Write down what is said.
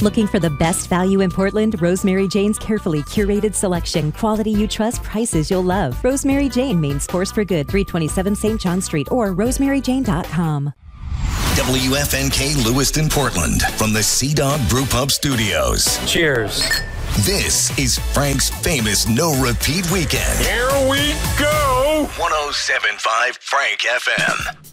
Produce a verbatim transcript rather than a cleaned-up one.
Looking for the best value in Portland? Rosemary Jane's carefully curated selection. Quality you trust, prices you'll love. Rosemary Jane, Main Force for Good, three twenty-seven Saint John Street, or rosemary jane dot com. W F N K Lewiston, Portland, from the Sea Dog Brew Pub Studios. Cheers. This is Frank's famous no-repeat weekend. Here we go. one oh seven point five Frank F M.